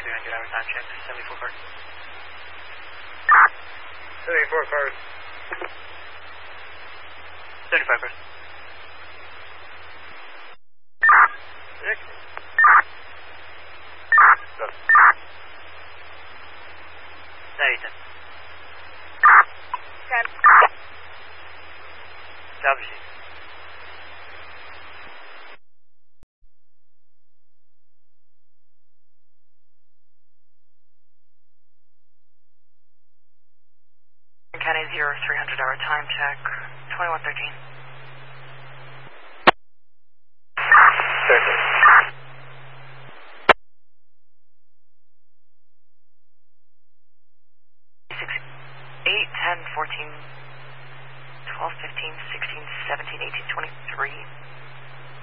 300 hour time check, 74 cars. 74 cars. 75 cars. 6. Go. 90. 10. Copy. County 0300 hour time check, 2113. 6, 8, 10, 14, 12, 15, 16, 17, 18, 23.